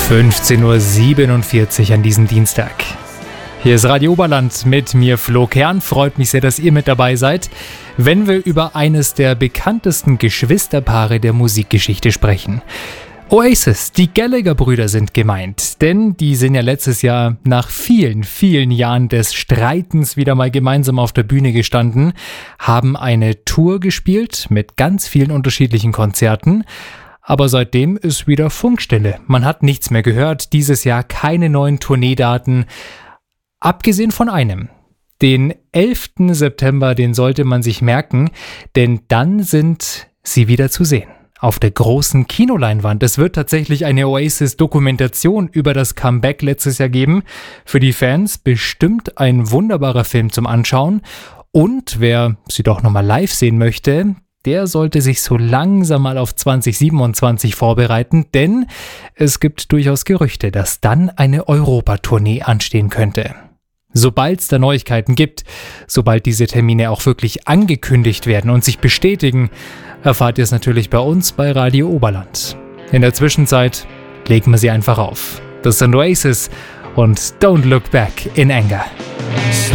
15:47 Uhr an diesem Dienstag. Hier ist Radio Oberland mit mir, Flo Kern. Freut mich sehr, dass ihr mit dabei seid, wenn wir über eines der bekanntesten Geschwisterpaare der Musikgeschichte sprechen. Oasis, die Gallagher-Brüder sind gemeint, denn die sind ja letztes Jahr nach vielen, vielen Jahren des Streitens wieder mal gemeinsam auf der Bühne gestanden, haben eine Tour gespielt mit ganz vielen unterschiedlichen Konzerten. Aber seitdem ist wieder Funkstille. Man hat nichts mehr gehört. Dieses Jahr keine neuen Tourneedaten. Abgesehen von einem. Den 11. September, den sollte man sich merken, denn dann sind sie wieder zu sehen. Auf der großen Kinoleinwand. Es wird tatsächlich eine Oasis-Dokumentation über das Comeback letztes Jahr geben. Für die Fans bestimmt ein wunderbarer Film zum Anschauen. Und wer sie doch nochmal live sehen möchte, der sollte sich so langsam mal auf 2027 vorbereiten, denn es gibt durchaus Gerüchte, dass dann eine Europatournee anstehen könnte. Sobald es da Neuigkeiten gibt, sobald diese Termine auch wirklich angekündigt werden und sich bestätigen, erfahrt ihr es natürlich bei uns bei Radio Oberland. In der Zwischenzeit legen wir sie einfach auf. Das sind Oasis und Don't Look Back in Anger.